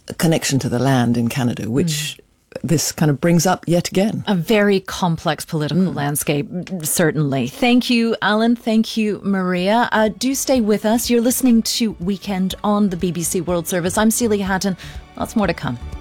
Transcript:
connection to the land in Canada, which this kind of brings up yet again. A very complex political landscape, certainly. Thank you, Alan. Thank you, Maria. Do stay with us. You're listening to Weekend on the BBC World Service. I'm Celia Hatton. Lots more to come.